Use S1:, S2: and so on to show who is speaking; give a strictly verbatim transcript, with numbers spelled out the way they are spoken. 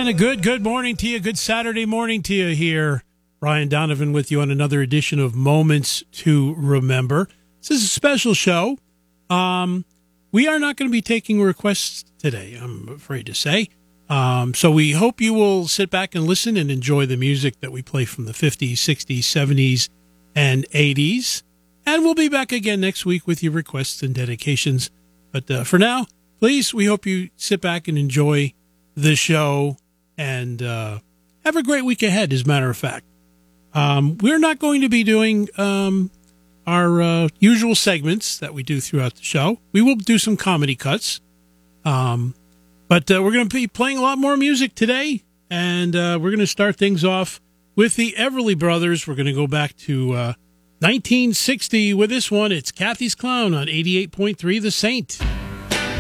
S1: And a good, good morning to you. Good Saturday morning to you here. Brian Donovan with you on another edition of Moments to Remember. This is a special show. Um, we are not going to be taking requests today, I'm afraid to say. Um, so we hope you will sit back and listen and enjoy the music that we play from the fifties, sixties, seventies, and eighties. And we'll be back again next week with your requests and dedications. But uh, for now, please, we hope you sit back and enjoy the show and uh, have a great week ahead, as a matter of fact. Um, we're not going to be doing um, our uh, usual segments that we do throughout the show. We will do some comedy cuts. Um, but uh, we're going to be playing a lot more music today, and uh, we're going to start things off with the Everly Brothers. We're going to go back to uh, nineteen sixty with this one. It's Kathy's Clown on eighty-eight point three The Saint.